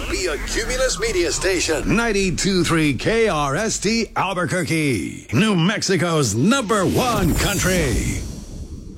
be a Cumulus Media Station. 92.3 KRST Albuquerque, New Mexico's #1 country.